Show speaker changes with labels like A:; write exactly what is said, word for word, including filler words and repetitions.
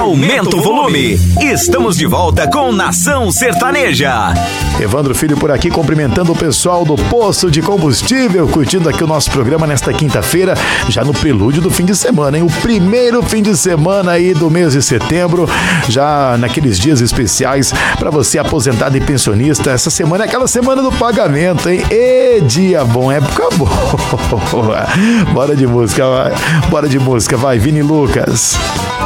A: Aumenta o volume. Estamos de volta com Nação Sertaneja.
B: Evandro Filho por aqui, cumprimentando o pessoal do Posto de Combustível, curtindo aqui o nosso programa nesta quinta-feira, já no prelúdio do fim de semana, hein? O primeiro fim de semana aí do mês de setembro, já naqueles dias especiais para você aposentado e pensionista. Essa semana é aquela semana do pagamento, hein? E dia bom, época boa. Bora de música, vai. Bora de música, vai, Vini Lucas.